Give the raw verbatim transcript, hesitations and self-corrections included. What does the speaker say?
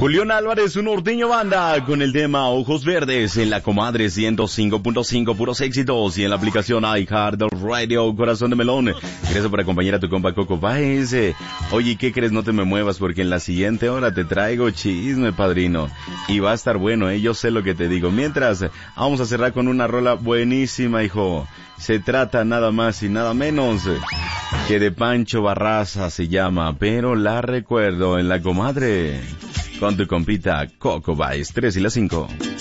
Julián Álvarez, un norteño banda, con el tema Ojos Verdes en la Comadre ciento cinco punto cinco, puros éxitos, y en la aplicación iHeart Radio, Corazón de Melón. Gracias por acompañar a tu compa Coco Baez. Oye, ¿qué crees? No te me muevas porque en la siguiente hora te traigo chisme, padrino. Y va a estar bueno, ¿eh? Yo sé lo que te digo. Mientras, vamos a cerrar con una rola buenísima, hijo. Se trata nada más y nada menos que de Pancho Barraza se llama, pero la recuerdo en la Comadre. Con tu compita Coco Baez, tres y las cinco.